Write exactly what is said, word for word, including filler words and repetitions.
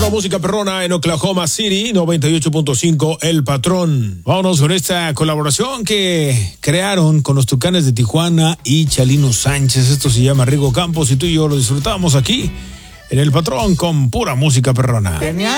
Pura música perrona en Oklahoma City, noventa y ocho punto cinco El Patrón. Vámonos con esta colaboración que crearon con los Tucanes de Tijuana y Chalino Sánchez. Esto se llama Rigo Campos y tú y yo lo disfrutamos aquí en El Patrón con pura música perrona.